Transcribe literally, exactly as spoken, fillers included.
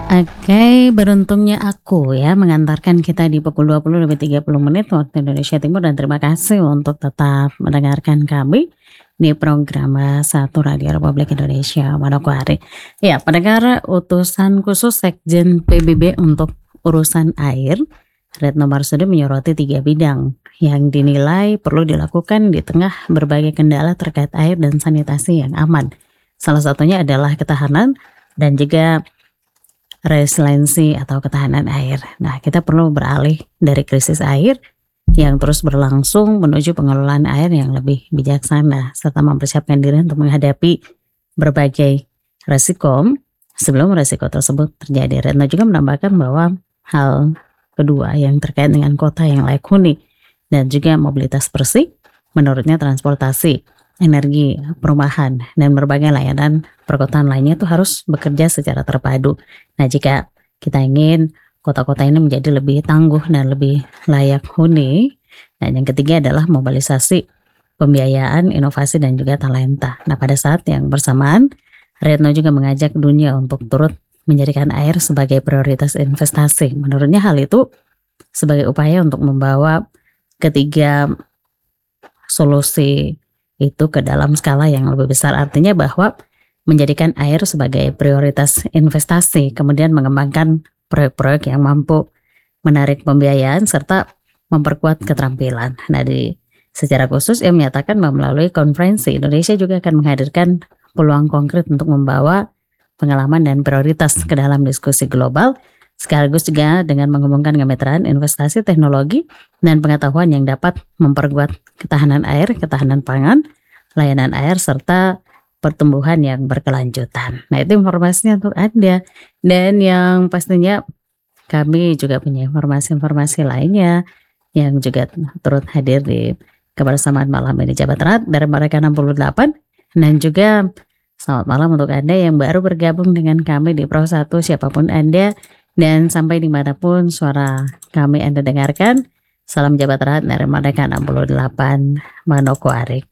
Oke, beruntungnya aku ya mengantarkan kita di pukul dua puluh lebih tiga puluh menit waktu Indonesia Timur dan terima kasih untuk tetap mendengarkan kami di program eh, Satu Radio Republik Indonesia Manokwari. Ya, pendengar utusan khusus Sekjen P B B untuk urusan air, Retno Marsudi menyoroti tiga bidang yang dinilai perlu dilakukan di tengah berbagai kendala terkait air dan sanitasi yang aman. Salah satunya adalah ketahanan dan juga resiliensi atau ketahanan air. Nah, kita perlu beralih dari krisis air yang terus berlangsung menuju pengelolaan air yang lebih bijaksana serta mempersiapkan diri untuk menghadapi berbagai resiko sebelum resiko tersebut terjadi. Retno juga menambahkan bahwa hal kedua yang terkait dengan kota yang layak huni dan juga mobilitas bersih, menurutnya transportasi, energi, perumahan, dan berbagai layanan perkotaan lainnya itu harus bekerja secara terpadu. Nah, jika kita ingin kota-kota ini menjadi lebih tangguh dan lebih layak huni, dan yang ketiga adalah mobilisasi pembiayaan, inovasi, dan juga talenta. Nah, pada saat yang bersamaan, Retno juga mengajak dunia untuk turut menjadikan air sebagai prioritas investasi. Menurutnya hal itu sebagai upaya untuk membawa ketiga solusi itu ke dalam skala yang lebih besar, artinya bahwa menjadikan air sebagai prioritas investasi, kemudian mengembangkan proyek-proyek yang mampu menarik pembiayaan serta memperkuat keterampilan. Nah, di secara khusus ia menyatakan bahwa melalui konferensi Indonesia juga akan menghadirkan peluang konkret untuk membawa pengalaman dan prioritas ke dalam diskusi global, sekaligus juga dengan mengembangkan kemitraan investasi teknologi dan pengetahuan yang dapat memperkuat ketahanan air, ketahanan pangan, layanan air, serta pertumbuhan yang berkelanjutan. Nah, itu informasinya untuk Anda. Dan yang pastinya kami juga punya informasi-informasi lainnya yang juga turut hadir di kebersamaan malam ini. Jabat Erat dari mereka enam puluh delapan, dan juga selamat malam untuk Anda yang baru bergabung dengan kami di Pro satu, siapapun Anda dan sampai dimanapun suara kami Anda dengarkan. Salam Jabat Erat dari mereka enam puluh delapan Manokwari.